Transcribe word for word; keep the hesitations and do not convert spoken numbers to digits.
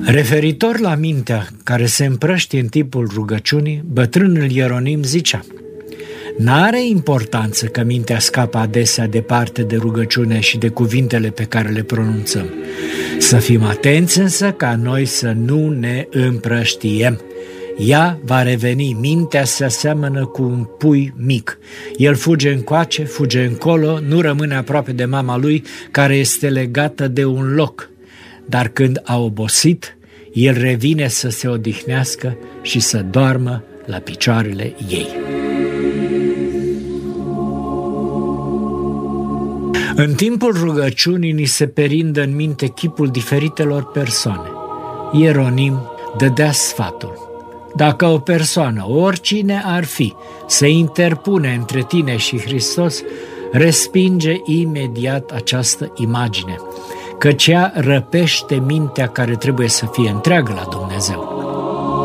Referitor la mintea care se împrăștie în timpul rugăciunii, bătrânul Ieronim zicea: n-are importanță că mintea scapă adesea departe de rugăciune și de cuvintele pe care le pronunțăm. Să fim atenți însă ca noi să nu ne împrăștiem. Ea va reveni, mintea se aseamănă cu un pui mic. El fuge încoace, fuge încolo, nu rămâne aproape de mama lui, care este legată de un loc. Dar când a obosit, el revine să se odihnească și să doarmă la picioarele ei. În timpul rugăciunii ni se perindă în minte chipul diferitelor persoane. Ieronim dădea sfatul: dacă o persoană, oricine ar fi, se interpune între tine și Hristos, respinge imediat această imagine, căci ea răpește mintea care trebuie să fie întreagă la Dumnezeu.